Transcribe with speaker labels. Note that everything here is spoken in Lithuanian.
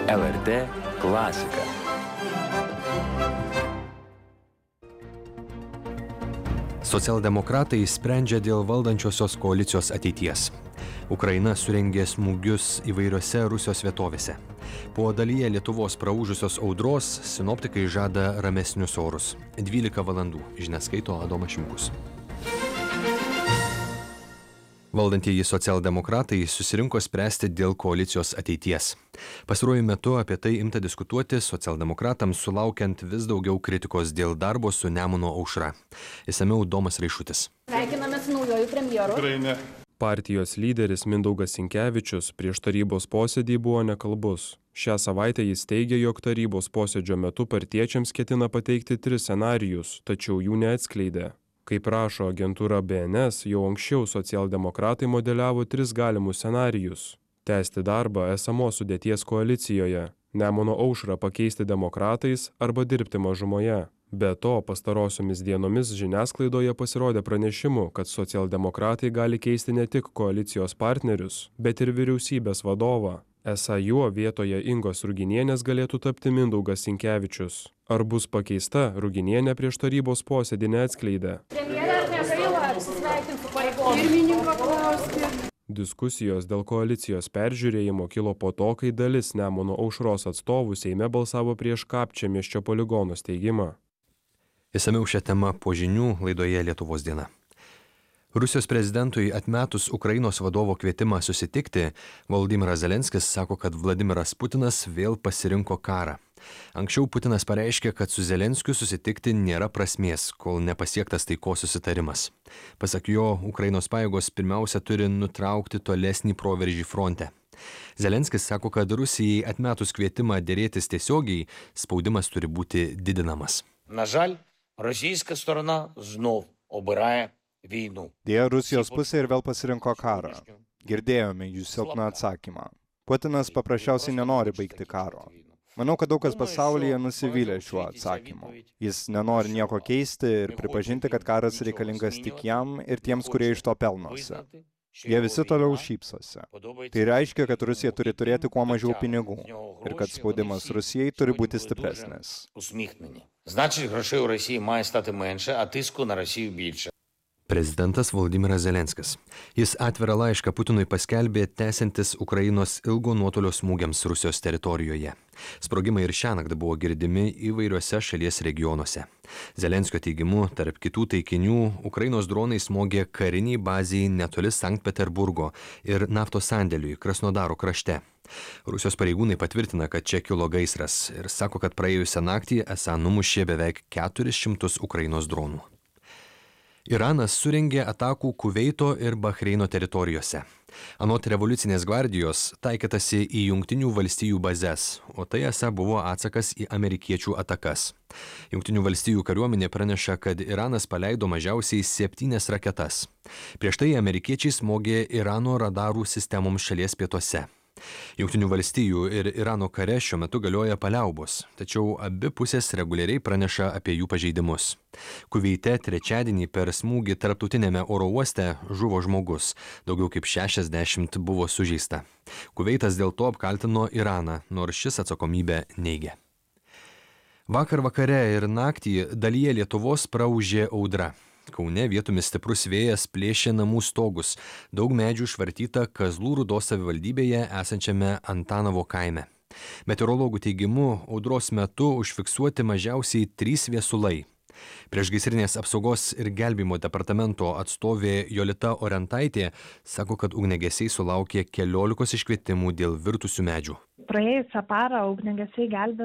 Speaker 1: LRT klasika. Socialdemokratai sprendžia dėl valdančiosios koalicijos ateities. Ukraina surengė smūgius įvairiose Rusijos vietovėse. Po dalyje Lietuvos praūžusios audros sinoptikai žada ramesnius orus. 12 valandų. Žinias skaito Adomas Šimkus. Valdantieji socialdemokratai susirinko spręsti dėl koalicijos ateities. Pastaruoju metu apie tai imta diskutuoti socialdemokratams sulaukiant vis daugiau kritikos dėl darbo su Nemuno aušra. Išsamiau Domas Reišutis.
Speaker 2: Sveikiname su naujoju premjeru.
Speaker 3: Partijos lyderis Mindaugas Sinkevičius prieš tarybos posėdį buvo nekalbus. Šią savaitę jis teigė, jog tarybos posėdžio metu partiečiams ketina pateikti 3 scenarijus, tačiau jų neatskleidė. Kaip rašo agentūra BNS, jau anksčiau socialdemokratai modeliavo 3 galimus scenarijus. Tęsti darbą esamos sudėties koalicijoje, Nemuno aušrą pakeisti demokratais arba dirbti mažumoje. Be to, pastarosiomis dienomis žiniasklaidoje pasirodė pranešimų, kad socialdemokratai gali keisti ne tik koalicijos partnerius, bet ir vyriausybės vadovą. Esą juo vietoje Ingos Ruginienės galėtų tapti Mindaugas Sinkevičius. Ar bus pakeista, Ruginienė prieš tarybos posėdį neatskleidė. Diskusijos dėl koalicijos peržiūrėjimo kilo po to, kai dalis Nemuno aušros atstovų Seime balsavo prieš Kapčiamiesčio poligono steigimą.
Speaker 1: Išsamiau šią temą po žinių laidoje Lietuvos diena. Rusijos prezidentui atmetus Ukrainos vadovo kvietimą susitikti, Volodymyras Zelenskis sako, kad Vladimiras Putinas vėl pasirinko karą. Anksčiau Putinas pareiškė, kad su Zelenskiu susitikti nėra prasmės, kol nepasiektas taikos susitarimas. Pasak jo, Ukrainos pajėgos pirmiausia turi nutraukti tolesnį proveržį fronte. Zelenskis sako, kad Rusijai atmetus kvietimą dėrėtis tiesiogiai, spaudimas turi būti didinamas.
Speaker 4: На жаль, російська сторона знов обирає війну.
Speaker 5: Dėja, Rusijos pusė ir vėl pasirinko karą. Girdėjome jų silpną atsakymą. Putinas paprasčiausiai nenori baigti karo. Manau, kad daug kas pasaulyje nusivylė šiuo atsakymu. Jis nenori nieko keisti ir pripažinti, kad karas reikalingas tik jam ir tiems, kurie iš to pelnosi. Jie visi toliau šypsosi. Tai reiškia, kad Rusija turi turėti kuo mažiau pinigų ir kad spaudimas Rusijai turi būti stipresnis.
Speaker 4: Значить, грошей у Росії має стати менше, а тиску на Росію більше.
Speaker 1: Prezidentas Volodymyras Zelenskis. Jis atvirą laišką Putinui paskelbė tęsiantis Ukrainos ilgo nuotolio smūgiams Rusijos teritorijoje. Sprogimai ir šiąnakt buvo girdimi įvairiuose šalies regionuose. Zelenskio teigimu, tarp kitų taikinių, Ukrainos dronai smogė kariniai bazijai netoli Sankt Peterburgo ir naftos sandėliui Krasnodaro krašte. Rusijos pareigūnai patvirtina, kad čia kilo gaisras ir sako, kad praėjusią naktį esą numušė beveik 400 Ukrainos dronų. Iranas surengė atakų Kuveito ir Bahreino teritorijose. Anot revoliucinės gvardijos taikytasi į Jungtinių valstijų bazes, o tai esą buvo atsakas į amerikiečių atakas. Jungtinių valstijų kariuomenė praneša, kad Iranas paleido mažiausiai 7 raketas. Prieš tai amerikiečiai smogė Irano radarų sistemoms šalies pietuose. Jungtinių valstijų ir Irano kare šiuo metu galioja paliaubos, tačiau abi pusės reguliariai praneša apie jų pažeidimus. Kuveite trečiadienį per smūgį tarptautinėme oro uoste žuvo žmogus, daugiau kaip 60 buvo sužeista. Kuveitas dėl to apkaltino Iraną, nors šis atsakomybę neigia. Vakar vakare ir naktį dalyje Lietuvos praūžė audra. Kaune vietomis stiprus vėjas plėšė namų stogus, daug medžių išvartyta Kazlų Rūdos savivaldybėje esančiame Antanovo kaime. Meteorologų teigimu, audros metu užfiksuoti mažiausiai 3 viesulai. Priešgaisrinės apsaugos ir gelbėjimo departamento atstovė Jolita Orentaitė sako, kad ugniagesiai sulaukė 14 iškvietimų dėl virtusių medžių.
Speaker 6: Praėjusią parą ugniagesiai gelbėjo